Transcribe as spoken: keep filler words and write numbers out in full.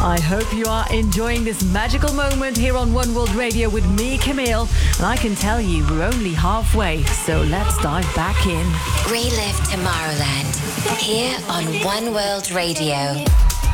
I hope you are enjoying this magical moment here on One World Radio with me, Camille. And I can tell you we're only halfway, so let's dive back in. Relive Tomorrowland here on One World Radio.